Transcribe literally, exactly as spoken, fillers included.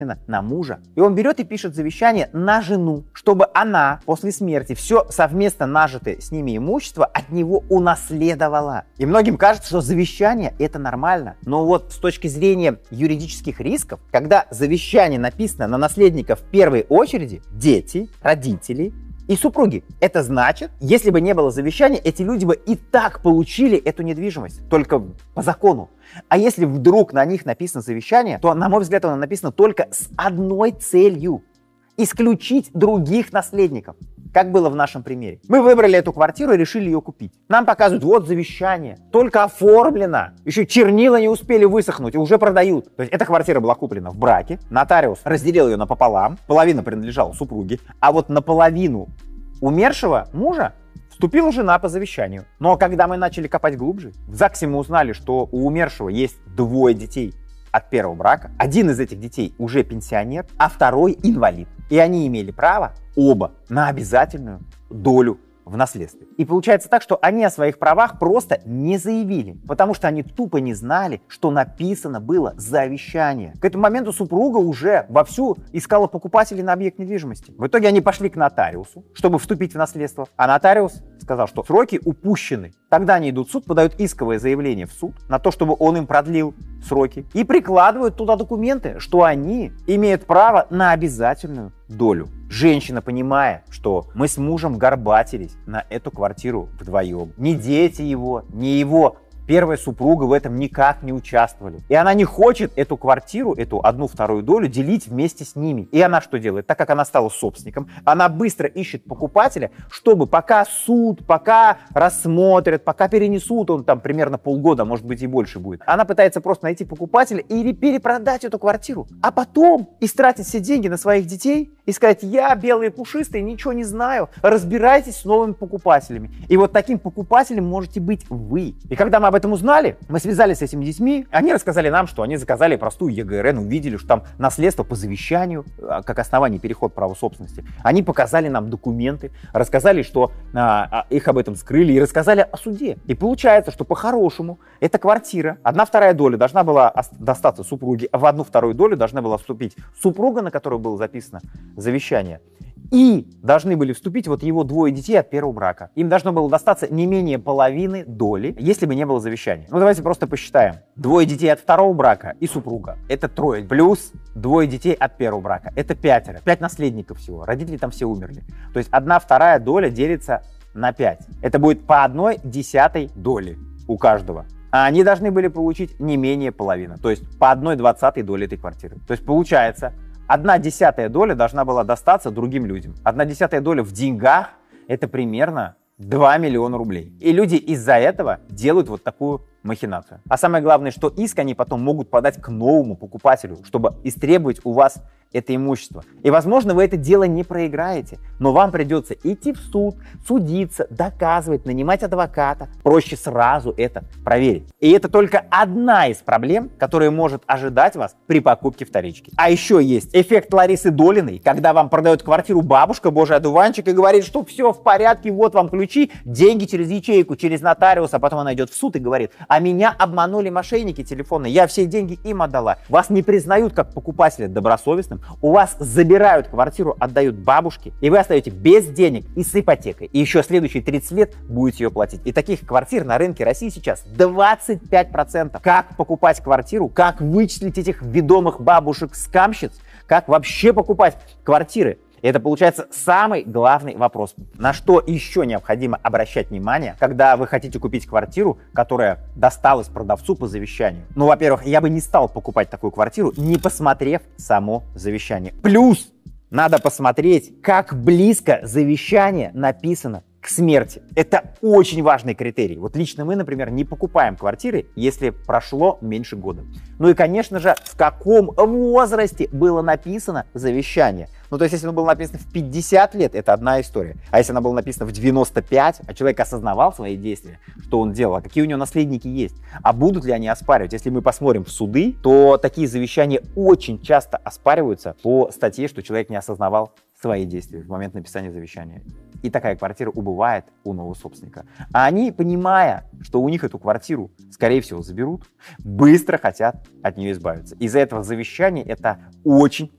на мужа. И он берет и пишет завещание на жену, чтобы она после смерти все совместно нажитое с ними имущество от него унаследовала. И многим кажется, что завещание это нормально. Но вот с точки зрения юридических рисков, когда завещание написано на наследников в первой очереди, дети, родители и супруги. Это значит, если бы не было завещания, эти люди бы и так получили эту недвижимость, только по закону. А если вдруг на них написано завещание, то, на мой взгляд, оно написано только с одной целью – исключить других наследников. Как было в нашем примере. Мы выбрали эту квартиру и решили ее купить. Нам показывают, вот завещание, только оформлено. Еще чернила не успели высохнуть и уже продают. То есть эта квартира была куплена в браке, нотариус разделил ее напополам, половина принадлежала супруге, а вот наполовину умершего мужа вступила жена по завещанию. Но когда мы начали копать глубже, в ЗАГСе мы узнали, что у умершего есть двое детей от первого брака. Один из этих детей уже пенсионер, а второй инвалид. И они имели право оба на обязательную долю в наследстве. И получается так, что они о своих правах просто не заявили, потому что они тупо не знали, что написано было завещание. К этому моменту супруга уже вовсю искала покупателей на объект недвижимости. В итоге они пошли к нотариусу, чтобы вступить в наследство, а нотариус сказал, что сроки упущены. Тогда они идут в суд, подают исковое заявление в суд на то, чтобы он им продлил сроки, и прикладывают туда документы, что они имеют право на обязательную долю. Женщина, понимая, что мы с мужем горбатились на эту квартиру вдвоем, ни дети его, ни его первая супруга в этом никак не участвовали. И она не хочет эту квартиру, эту одну-вторую долю делить вместе с ними. И она что делает? Так как она стала собственником, она быстро ищет покупателя, чтобы пока суд, пока рассмотрят, пока перенесут, он там примерно полгода, может быть и больше будет, она пытается просто найти покупателя или перепродать эту квартиру. А потом истратить все деньги на своих детей и сказать: я белый пушистый, ничего не знаю, разбирайтесь с новыми покупателями. И вот таким покупателем можете быть вы. И когда мы об этом узнали, мы связались с этими детьми, они рассказали нам, что они заказали простую ЕГРН, увидели, что там наследство по завещанию, как основание переход права собственности. Они показали нам документы, рассказали, что а, их об этом скрыли, и рассказали о суде. И получается, что по-хорошему эта квартира, одна вторая доля должна была достаться супруге, а в одну вторую долю должна была вступить супруга, на которую было записано завещание. И должны были вступить вот его двое детей от первого брака. Им должно было достаться не менее половины доли, если бы не было завещания. Ну давайте просто посчитаем. Двое детей от второго брака и супруга — это трое. Плюс двое детей от первого брака — это пятеро. Пять наследников всего. Родители там все умерли. То есть одна вторая доля делится на пять. Это будет по одной десятой доли у каждого. А они должны были получить не менее половины. То есть по одной двадцатой доли этой квартиры. То есть получается, одна десятая доля должна была достаться другим людям. Одна десятая доля в деньгах — это примерно два миллиона рублей. И люди из-за этого делают вот такую махинацию. А самое главное, что иск они потом могут подать к новому покупателю, чтобы истребовать у вас это имущество. И, возможно, вы это дело не проиграете, но вам придется идти в суд, судиться, доказывать, нанимать адвоката. Проще сразу это проверить. И это только одна из проблем, которая может ожидать вас при покупке вторички. А еще есть эффект Ларисы Долиной, когда вам продает квартиру бабушка, божий одуванчик, и говорит, что все в порядке, вот вам ключи, деньги через ячейку, через нотариуса, а потом она идет в суд и говорит: а меня обманули мошенники телефонные, я все деньги им отдала. Вас не признают как покупателя добросовестным, у вас забирают квартиру, отдают бабушке, и вы остаетесь без денег и с ипотекой. И еще следующие тридцать лет будете ее платить. И таких квартир на рынке России сейчас двадцать пять процентов. Как покупать квартиру, как вычислить этих ведомых бабушек-скамщиц, как вообще покупать квартиры? Это получается самый главный вопрос. На что еще необходимо обращать внимание, когда вы хотите купить квартиру, которая досталась продавцу по завещанию? Ну, во-первых, я бы не стал покупать такую квартиру, не посмотрев само завещание. Плюс надо посмотреть, как близко завещание написано к смерти. Это очень важный критерий. Вот лично мы, например, не покупаем квартиры, если прошло меньше года. Ну и, конечно же, в каком возрасте было написано завещание. Ну, то есть, если оно было написано в пятьдесят лет, это одна история. А если оно было написано в девяносто пять, а человек осознавал свои действия, что он делал, а какие у него наследники есть, а будут ли они оспаривать? Если мы посмотрим в суды, то такие завещания очень часто оспариваются по статье, что человек не осознавал свои действия в момент написания завещания. И такая квартира убывает у нового собственника. А они, понимая, что у них эту квартиру, скорее всего, заберут, быстро хотят от нее избавиться. Из-за этого завещание — это очень